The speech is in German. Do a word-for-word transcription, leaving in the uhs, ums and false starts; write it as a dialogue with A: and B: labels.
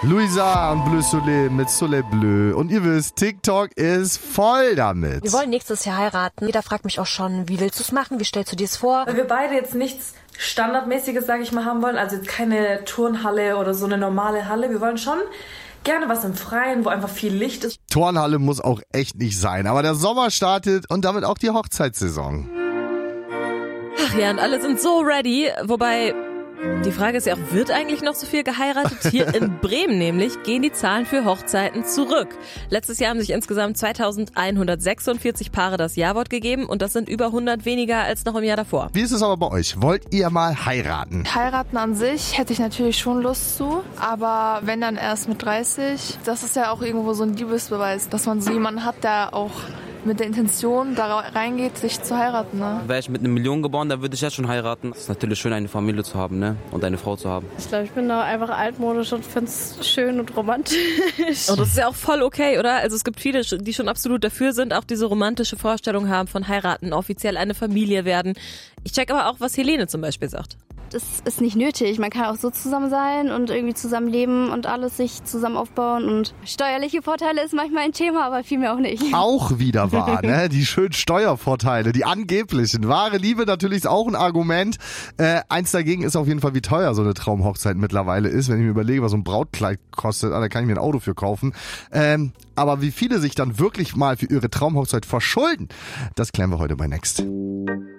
A: Luisa und Bleu Soleil mit Soleil Bleu. Und ihr wisst, TikTok ist voll damit.
B: Wir wollen nächstes Jahr heiraten. Jeder fragt mich auch schon, wie willst du es machen? Wie stellst du dir es vor?
C: Weil wir beide jetzt nichts Standardmäßiges, sage ich mal, haben wollen. Also jetzt keine Turnhalle oder so eine normale Halle. Wir wollen schon gerne was im Freien, wo einfach viel Licht ist.
A: Turnhalle muss auch echt nicht sein. Aber der Sommer startet und damit auch die Hochzeitssaison.
D: Ach ja, und alle sind so ready. Wobei, die Frage ist ja auch, wird eigentlich noch so viel geheiratet? Hier in Bremen nämlich gehen die Zahlen für Hochzeiten zurück. Letztes Jahr haben sich insgesamt zweitausendeinhundertsechsundvierzig Paare das Ja-Wort gegeben und das sind über hundert weniger als noch im Jahr davor.
A: Wie ist es aber bei euch? Wollt ihr mal heiraten?
E: Heiraten an sich hätte ich natürlich schon Lust zu, aber wenn dann erst mit dreißig, das ist ja auch irgendwo so ein Liebesbeweis, dass man so jemanden hat, der auch mit der Intention da reingeht, sich zu heiraten. Ne?
F: Wäre ich mit einer Million geboren, dann würde ich jetzt schon heiraten. Es ist natürlich schön, eine Familie zu haben, ne? Und eine Frau zu haben.
G: Ich glaube, ich bin da einfach altmodisch und finde es schön und romantisch.
D: Und das ist ja auch voll okay, oder? Also es gibt viele, die schon absolut dafür sind, auch diese romantische Vorstellung haben von heiraten, offiziell eine Familie werden. Ich check aber auch, was Helene zum Beispiel sagt.
H: Das ist nicht nötig. Man kann auch so zusammen sein und irgendwie zusammen leben und alles sich zusammen aufbauen. Und steuerliche Vorteile ist manchmal ein Thema, aber viel mehr auch nicht.
A: Auch wieder wahr, ne? Die schönen Steuervorteile, die angeblichen. Wahre Liebe natürlich ist auch ein Argument. Äh, eins dagegen ist auf jeden Fall, wie teuer so eine Traumhochzeit mittlerweile ist. Wenn ich mir überlege, was so ein Brautkleid kostet, da kann ich mir ein Auto für kaufen. Ähm, aber wie viele sich dann wirklich mal für ihre Traumhochzeit verschulden, das klären wir heute bei Next.